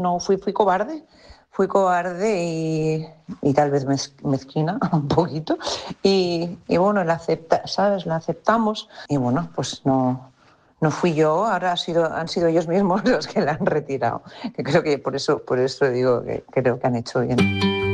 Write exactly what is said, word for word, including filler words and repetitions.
No, fui, fui cobarde, fui cobarde y, y tal vez mez, mezquina un poquito. Y, y bueno, la acepta, ¿sabes? La aceptamos y bueno, pues no, no fui yo, ahora ha sido, han sido ellos mismos los que la han retirado. Que creo que por eso, por eso digo que creo que han hecho bien.